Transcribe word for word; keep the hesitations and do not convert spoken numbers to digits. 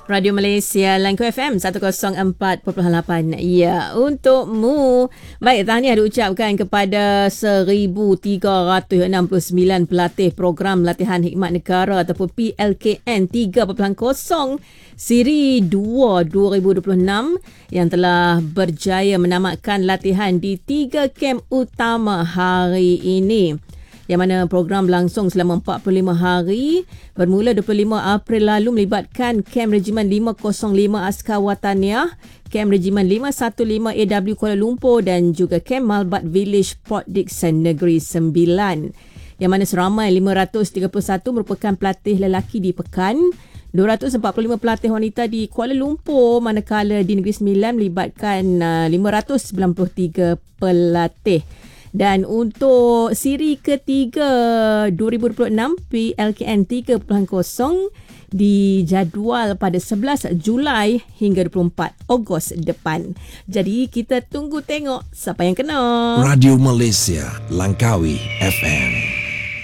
Radio Malaysia Langko F M seratus empat perpuluhan lapan. Ya, untukmu. Baik, tahniah diucapkan kepada seribu tiga ratus enam puluh sembilan pelatih program latihan khidmat negara ataupun P L K N tiga titik kosong siri dua dua ribu dua puluh enam yang telah berjaya menamatkan latihan di tiga kem utama hari ini, yang mana program berlangsung selama empat puluh lima hari bermula dua puluh lima April lalu, melibatkan Kem Regimen lima kosong lima Askar Wataniah, Kem Regimen lima satu lima A W Kuala Lumpur dan juga Kem Malbat Village Port Dickson Negeri Sembilan, yang mana seramai lima ratus tiga puluh satu merupakan pelatih lelaki di Pekan, dua ratus empat puluh lima pelatih wanita di Kuala Lumpur, manakala di Negeri Sembilan melibatkan uh, lima ratus sembilan puluh tiga pelatih. Dan untuk siri ketiga dua ribu dua puluh enam P L K N tiga titik kosong dijadual pada sebelas Julai hingga dua puluh empat Ogos depan. Jadi kita tunggu tengok siapa yang kena. Radio Malaysia Langkawi F M.